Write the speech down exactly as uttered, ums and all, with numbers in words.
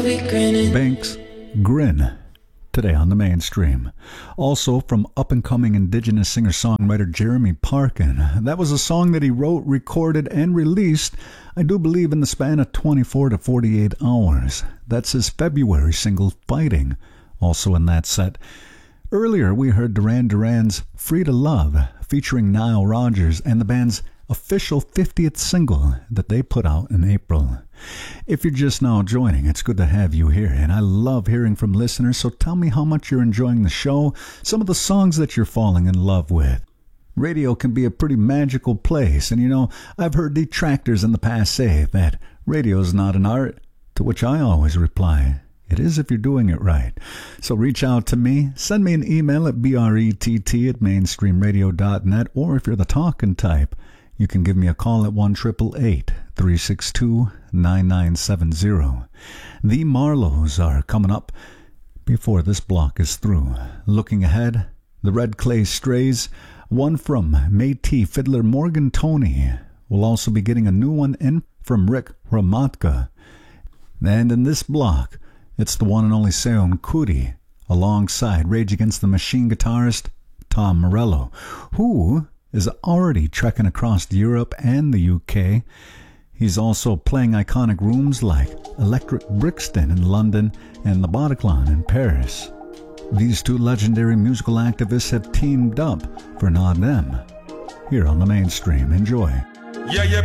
be grinning. Banks, Grin, today on the mainstream. Also from up-and-coming indigenous singer-songwriter Jeremy Parkin. That was a song that he wrote, recorded, and released, I do believe, in the span of twenty-four to forty-eight hours. That's his February single, Fighting, also in that set. Earlier, we heard Duran Duran's Free to Love, featuring Nile Rodgers, and the band's official fiftieth single that they put out in April. If you're just now joining, it's good to have you here, and I love hearing from listeners, so tell me how much you're enjoying the show, some of the songs that you're falling in love with. Radio can be a pretty magical place, and you know, I've heard detractors in the past say that radio's not an art, to which I always reply, it is if you're doing it right. So reach out to me, send me an email at brett at mainstream radio dot net, or if you're the talking type, you can give me a call at one eight eight eight, three six two, nine nine seven zero. The Marlows are coming up before this block is through. Looking ahead, the Red Clay Strays, one from Métis fiddler Morgan Toney. We'll also be getting a new one in from Rick Hramatka. And in this block, it's the one and only Seun Kuti, alongside Rage Against the Machine guitarist Tom Morello, who is already trekking across Europe and the U K. He's also playing iconic rooms like Electric Brixton in London and the Bataclan in Paris. These two legendary musical activists have teamed up for Nod Them here on the mainstream. Enjoy. Yeah, yeah,